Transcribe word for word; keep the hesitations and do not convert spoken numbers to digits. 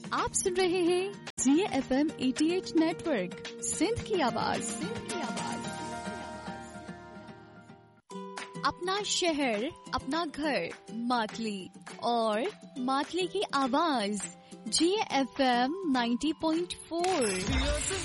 आप सुन रहे हैं जी एफ एम अठासी नेटवर्क, सिंध की आवाज। सिंध की आवाज। अपना शहर, अपना घर, मातली और मातली की आवाज जी एफ एम नब्बे पॉइंट चार।